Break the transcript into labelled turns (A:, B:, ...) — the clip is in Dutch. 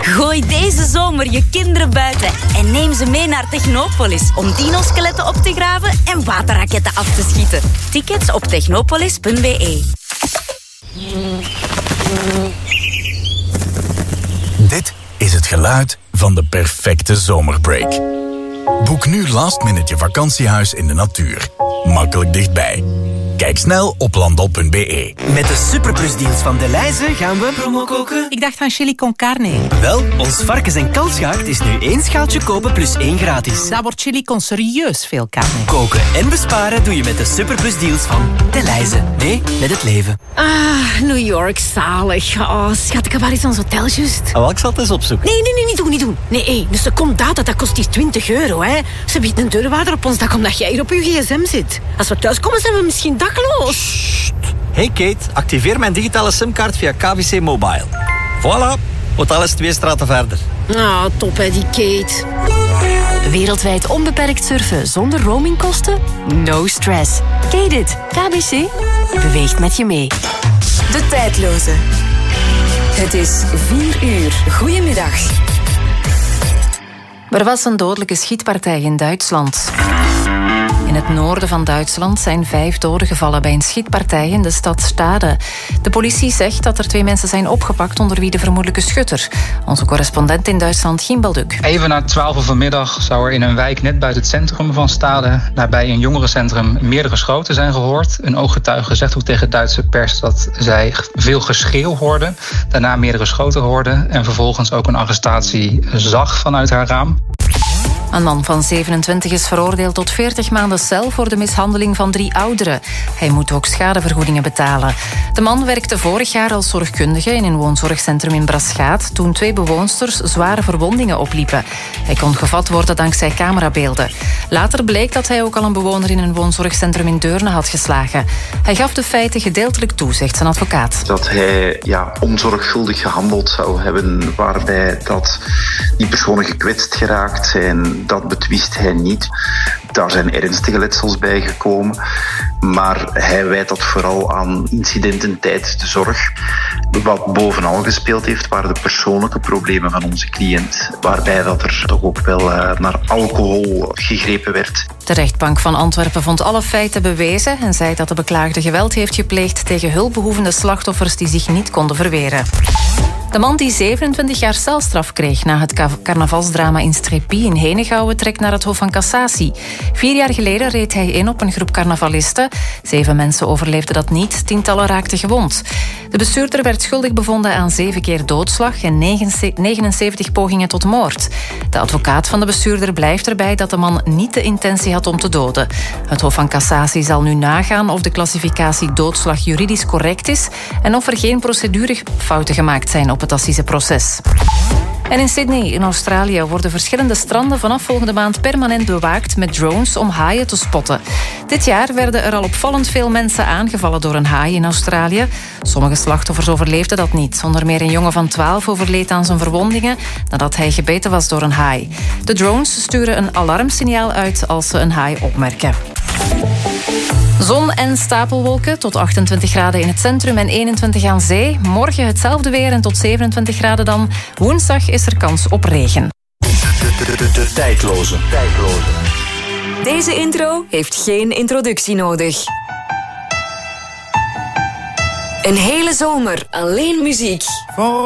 A: Gooi deze zomer je kinderen buiten en neem ze mee naar Technopolis om dinoskeletten op te graven en waterraketten af te schieten. Tickets op technopolis.be.
B: Dit is het geluid van de perfecte zomerbreak. Boek nu last minute je vakantiehuis in de natuur. Makkelijk dichtbij. Kijk snel op landal.be.
C: Met de superplusdeals van Delhaize gaan we promo koken.
D: Ik dacht aan chili con carne.
C: Wel, ons varkens- en kalfsgehacht is nu 1 schaaltje kopen plus 1 gratis.
D: Daar wordt chili con serieus veel carne.
C: Koken en besparen doe je met de superplusdeals van Delhaize. Nee, met het leven.
E: Ah, New York, zalig. Oh, schat, ik heb wel eens ons hotel juist.
C: Oh, ik zal het eens opzoeken.
E: Nee, niet doen. Nee, een secondaat, dat kost hier €20, hè. Ze biedt een deurwaarder op ons dak omdat jij hier op je gsm zit. Als we thuis komen, zijn we misschien dakloos.
F: Hey Kate, activeer mijn digitale simkaart via KBC Mobile. Voilà, hotel is 2 straten verder.
E: Ah, top hè, die Kate.
G: Wereldwijd onbeperkt surfen zonder roamingkosten? No stress. Kate it. KBC beweegt met je mee.
H: De tijdloze. Het is 4 uur. Goedemiddag.
G: Er was een dodelijke schietpartij in Duitsland. In het noorden van Duitsland zijn 5 doden gevallen bij een schietpartij in de stad Stade. De politie zegt dat er 2 mensen zijn opgepakt, onder wie de vermoedelijke schutter. Onze correspondent in Duitsland, Giem Balduk.
I: Even na 12 uur vanmiddag zou er in een wijk net buiten het centrum van Stade, nabij een jongerencentrum, meerdere schoten zijn gehoord. Een ooggetuige zegt ook tegen Duitse pers dat zij veel geschreeuw hoorden, daarna meerdere schoten hoorden en vervolgens ook een arrestatie zag vanuit haar raam.
G: Een man van 27 is veroordeeld tot 40 maanden cel voor de mishandeling van 3 ouderen. Hij moet ook schadevergoedingen betalen. De man werkte vorig jaar als zorgkundige in een woonzorgcentrum in Braschaat toen 2 bewoonsters zware verwondingen opliepen. Hij kon gevat worden dankzij camerabeelden. Later bleek dat hij ook al een bewoner in een woonzorgcentrum in Deurne had geslagen. Hij gaf de feiten gedeeltelijk toe, zegt zijn advocaat.
J: Dat hij onzorgvuldig gehandeld zou hebben, waarbij dat die personen gekwetst geraakt zijn. Dat betwist hij niet. Daar zijn ernstige letsels bij gekomen. Maar hij wijt dat vooral aan incidenten tijdens de zorg. Wat bovenal gespeeld heeft, waren de persoonlijke problemen van onze cliënt. Waarbij dat er toch ook wel naar alcohol gegrepen werd.
G: De rechtbank van Antwerpen vond alle feiten bewezen en zei dat de beklaagde geweld heeft gepleegd tegen hulpbehoevende slachtoffers die zich niet konden verweren. De man die 27 jaar celstraf kreeg na het carnavalsdrama in Strépy in Henegouwen trekt naar het Hof van Cassatie. 4 jaar geleden reed hij in op een groep carnavalisten. 7 mensen overleefden dat niet, tientallen raakten gewond. De bestuurder werd schuldig bevonden aan 7 keer doodslag en 79 pogingen tot moord. De advocaat van de bestuurder blijft erbij dat de man niet de intentie had om te doden. Het Hof van Cassatie zal nu nagaan of de klassificatie doodslag juridisch correct is en of er geen procedurefouten gemaakt zijn op het assiseproces. En in Sydney, in Australië, worden verschillende stranden vanaf volgende maand permanent bewaakt met drones om haaien te spotten. Dit jaar werden er al opvallend veel mensen aangevallen door een haai in Australië. Sommige slachtoffers overleefden dat niet. Onder meer een jongen van 12 overleed aan zijn verwondingen nadat hij gebeten was door een haai. De drones sturen een alarmsignaal uit als ze een haai opmerken. Zon en stapelwolken tot 28 graden in het centrum en 21 aan zee. Morgen hetzelfde weer en tot 27 graden dan. Woensdag is er kans op regen.
B: De tijdloze.
H: Deze intro heeft geen introductie nodig. Een hele zomer alleen muziek.